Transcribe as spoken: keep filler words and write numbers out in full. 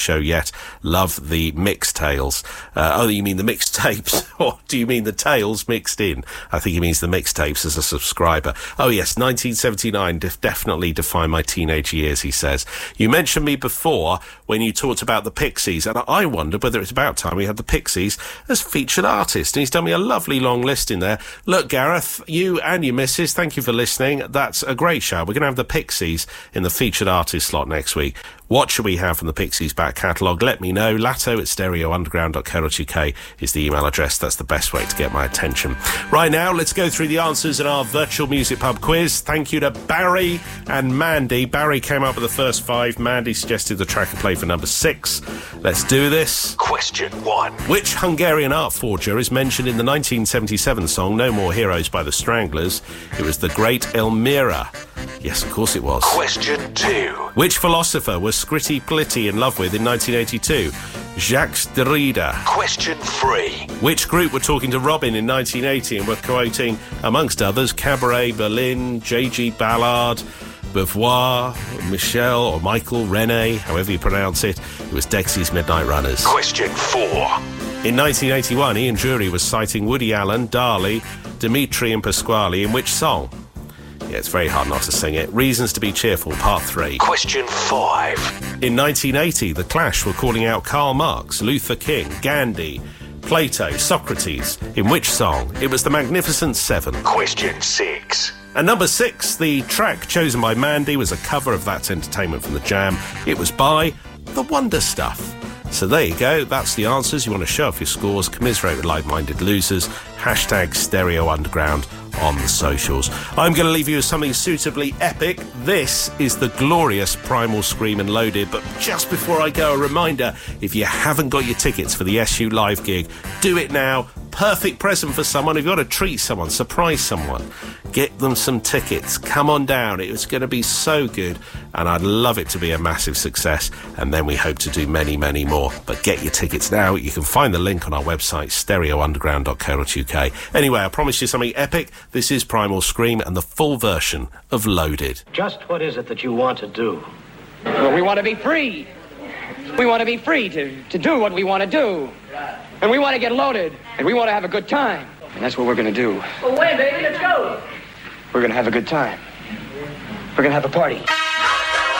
show yet. Love the mixed tales. Uh, oh, you mean the mixed tapes? Or do you mean the tales mixed in? I think he means the mixtapes as a subscriber. Oh yes, nineteen seventy-nine def- definitely defined my teenage years, he says. You mentioned me before when you talked about the Pixies, and I wondered whether it's about time we had the Pixies as featured artist. And he's done me a lovely long list in there. Look, Gareth, you and your missus, thank you for listening. That's a great show. We're going to have the Pixies in the featured artist slot next week. What should we have from the Pixies back catalogue? Let me know. Latto at stereo underground dot co dot uk is the email address. That's the best way to get my attention. Right now, let's go through the answers in our virtual music pub quiz. Thank you to Barry and Mandy. Barry came up with the first five. Mandy suggested the track and play for number six. Let's do this. Question one. Which Hungarian art forger is mentioned in the nineteen seventy-seven song No More Heroes by the Stranglers? It was the great Elmira. Yes, of course it was. Question two. Which philosopher was Scritti Politti in love with in nineteen eighty-two? Jacques Derrida. Question three. Which group were talking to Robin in nineteen eighty and were quoting, amongst others, Cabaret Berlin, J G Ballard, Beauvoir, Michel or Michael, René, however you pronounce it? It was Dexys Midnight Runners. Question four. In nineteen eighty-one, Ian Dury was citing Woody Allen, Dali, Dimitri and Pasquale in which song? Yeah, it's very hard not to sing it. Reasons to be Cheerful, part three. Question five. In nineteen eighty, The Clash were calling out Karl Marx, Luther King, Gandhi, Plato, Socrates. In which song? It was The Magnificent Seven. Question six. And number six, the track chosen by Mandy was a cover of That's Entertainment from the Jam. It was by The Wonder Stuff. So there you go, that's the answers. You want to show off your scores, commiserate with like-minded losers, hashtag Stereo Underground on the socials. I'm going to leave you with something suitably epic. This is the glorious Primal Scream and Loaded. But just before I go, a reminder, if you haven't got your tickets for the S U Live gig, do it now. Perfect present for someone. If you've got to treat someone, surprise someone, get them some tickets. Come on down. It's going to be so good, and I'd love it to be a massive success. And then we hope to do many, many more. But get your tickets now. You can find the link on our website, stereo underground dot co dot uk. Anyway, I promise you something epic. This is Primal Scream and the full version of Loaded. Just what is it that you want to do? Well, we want to be free. We want to be free to, to do what we want to do. And we want to get loaded. And we want to have a good time. And that's what we're going to do. Well, wait, baby, let's go. We're going to have a good time. We're going to have a party.